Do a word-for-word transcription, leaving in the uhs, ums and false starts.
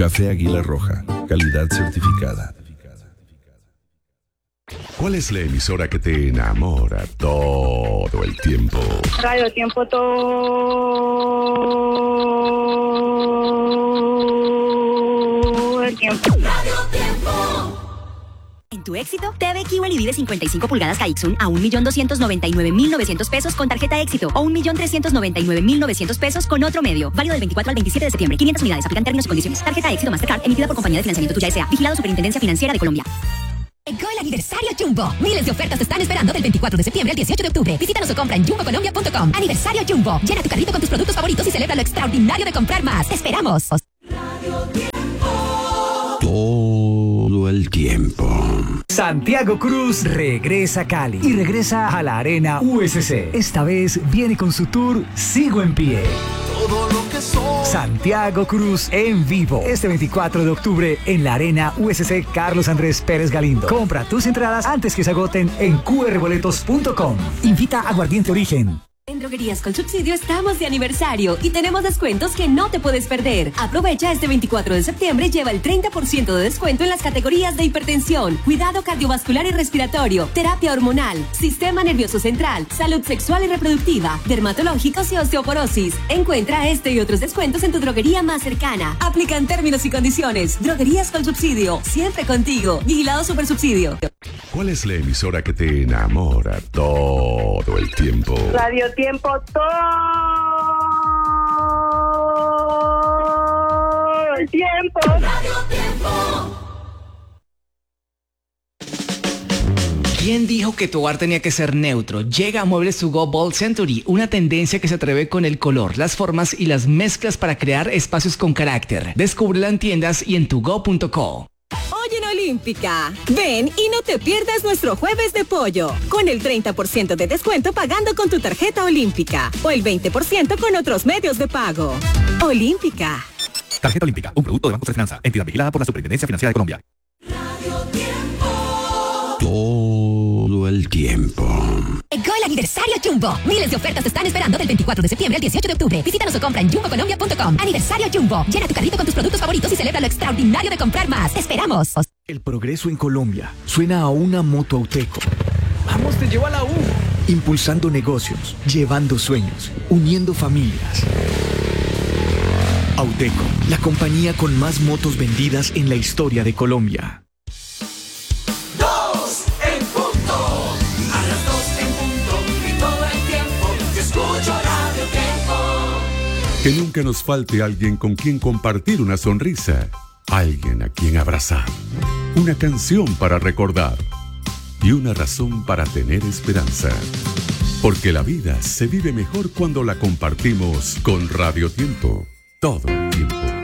Café Águila Roja, calidad certificada. ¿Cuál es la emisora que te enamora todo el tiempo? Radio Tiempo todo el tiempo. Radio Tiempo. En tu éxito, T V Kiwel y Vive cincuenta y cinco pulgadas Kaixun a un millón doscientos noventa y nueve mil novecientos pesos con tarjeta éxito o un millón trescientos noventa y nueve mil novecientos pesos con otro medio. Válido del veinticuatro al veintisiete de septiembre. quinientas unidades. Aplican términos y condiciones. Tarjeta éxito Mastercard emitida por Compañía de Financiamiento Tuya S A. Vigilado Superintendencia Financiera de Colombia. Llegó el aniversario Jumbo. Miles de ofertas te están esperando del veinticuatro de septiembre al dieciocho de octubre. Visítanos o compra en jumbo colombia punto com. Aniversario Jumbo. Llena tu carrito con tus productos favoritos y celebra lo extraordinario de comprar más. ¡Te esperamos! Todo el tiempo. Santiago Cruz regresa a Cali y regresa a la Arena U S C. Esta vez viene con su tour Sigo en Pie. Todo lo que soy. Santiago Cruz en vivo. Este veinticuatro de octubre en la Arena U S C Carlos Andrés Pérez Galindo. Compra tus entradas antes que se agoten en cu erre boletos punto com. Invita a Aguardiente Origen. En Droguerías con Subsidio estamos de aniversario y tenemos descuentos que no te puedes perder. Aprovecha este veinticuatro de septiembre y lleva el treinta por ciento de descuento en las categorías de hipertensión, cuidado cardiovascular y respiratorio, terapia hormonal, sistema nervioso central, salud sexual y reproductiva, dermatológicos y osteoporosis. Encuentra este y otros descuentos en tu droguería más cercana. Aplican términos y condiciones. Droguerías con Subsidio, siempre contigo. Vigilado Supersubsidio. ¿Cuál es la emisora que te enamora todo el tiempo? Radio Tiempo todo el tiempo. Radio Tiempo. ¿Quién dijo que tu hogar tenía que ser neutro? Llega a Muebles to Go Bold Century, una tendencia que se atreve con el color, las formas y las mezclas para crear espacios con carácter. Descúbrela en tiendas y en tugo punto co. Hoy en Olímpica, ven y no te pierdas nuestro jueves de pollo, con el treinta por ciento de descuento pagando con tu tarjeta Olímpica o el veinte por ciento con otros medios de pago. Olímpica. Tarjeta Olímpica, un producto de Banco de Finanza, entidad vigilada por la Superintendencia Financiera de Colombia. Todo el tiempo. Llegó el aniversario Jumbo. Miles de ofertas te están esperando del veinticuatro de septiembre al dieciocho de octubre. Visítanos o compra en jumbo colombia punto com. Aniversario Jumbo. Llena tu carrito con tus productos favoritos y celebra lo extraordinario de comprar más. ¡Te esperamos! El progreso en Colombia suena a una moto Auteco. ¡Vamos, te llevo a la U! Impulsando negocios, llevando sueños, uniendo familias. Auteco, la compañía con más motos vendidas en la historia de Colombia. Dos en punto. A las dos en punto. Y todo el tiempo yo escucho Radio Tiempo. Que nunca nos falte alguien con quien compartir una sonrisa, alguien a quien abrazar, una canción para recordar y una razón para tener esperanza. Porque la vida se vive mejor cuando la compartimos con Radio Tiempo. Todo el tiempo.